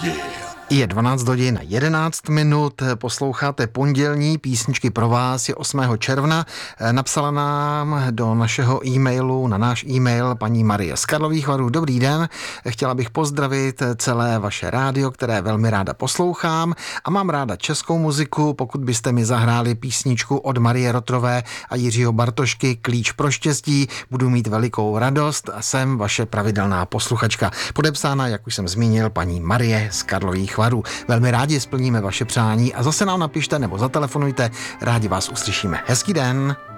Je 12 hodin 11 minut, posloucháte pondělní písničky pro vás, je 8. června. Napsala nám do našeho e-mailu, na náš e-mail paní Marie z Karlových Varů. Dobrý den, chtěla bych pozdravit celé vaše rádio, které velmi ráda poslouchám a mám ráda českou muziku. Pokud byste mi zahráli písničku od Marie Rotrové a Jiřího Bartošky Klíč pro štěstí, budu mít velikou radost a jsem vaše pravidelná posluchačka. Podepsána, jak už jsem zmínil, paní Marie z Karlových Varů. Velmi rádi splníme vaše přání a zase nám napište nebo zatelefonujte, rádi vás uslyšíme. Hezký den.